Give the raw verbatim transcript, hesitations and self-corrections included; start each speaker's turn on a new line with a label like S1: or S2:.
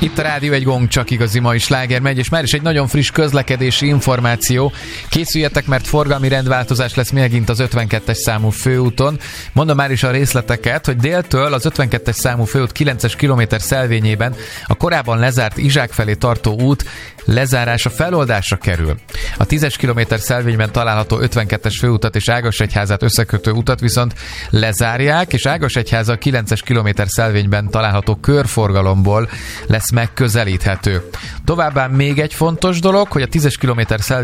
S1: Itt a Rádió Egy Gong, csak igazi mai sláger megy, és már is egy nagyon friss közlekedési információ. Készüljetek, mert forgalmi rendváltozás lesz megint az ötvenkettes számú főúton. Mondom már is a részleteket, hogy déltől az ötvenkettes számú főút kilences kilométer szelvényében a korábban lezárt Izsák felé tartó út lezárása feloldásra kerül. A tízes kilométer szelvényben található ötvenkettes főutat és Ágasegyházát összekötő utat viszont lezárják, és Ágasegyháza a kilences kilométer szelvényben található körforgalomból lesz megközelíthető. Továbbá még egy fontos dolog, hogy a tízes kilométer szelvény